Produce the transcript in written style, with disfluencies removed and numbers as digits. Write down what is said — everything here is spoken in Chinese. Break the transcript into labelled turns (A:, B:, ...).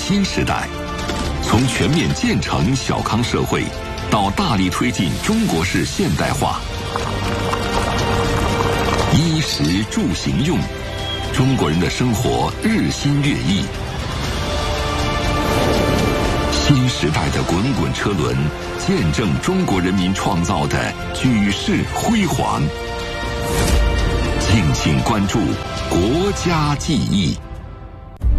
A: 新时代，从全面建成小康社会到大力推进中国式现代化，衣食住行用，中国人的生活日新月异。新时代的滚滚车轮，见证中国人民创造的举世辉煌。敬请关注国家记忆。